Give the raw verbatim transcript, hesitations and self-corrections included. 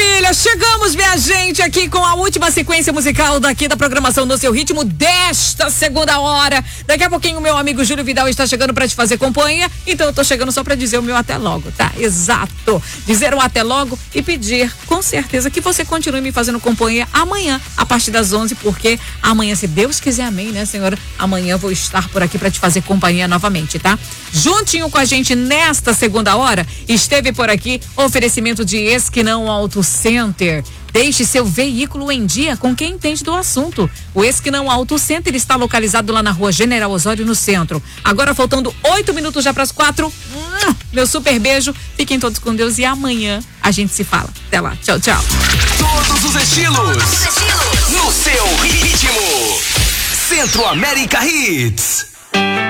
Maravilha! Chegamos, minha gente, aqui com a última sequência musical daqui da programação No Seu Ritmo desta segunda hora. Daqui a pouquinho o meu amigo Júlio Vidal está chegando pra te fazer companhia, então eu tô chegando só pra dizer o meu até logo, tá? Exato! Dizer um até logo e pedir, com certeza, que você continue me fazendo companhia amanhã, a partir das onze, porque amanhã, se Deus quiser, amém, né, senhora? Amanhã eu vou estar por aqui pra te fazer companhia novamente, tá? Juntinho com a gente nesta segunda hora, esteve por aqui oferecimento de Esquinão Auto Center. Deixe seu veículo em dia com quem entende do assunto. O Esquinão Auto Center está localizado lá na rua General Osório, no centro. Agora faltando oito minutos já para as quatro. Meu super beijo. Fiquem todos com Deus e amanhã a gente se fala. Até lá. Tchau, tchau. Todos os estilos. Todos os estilos. No seu ritmo. Centro América Hits.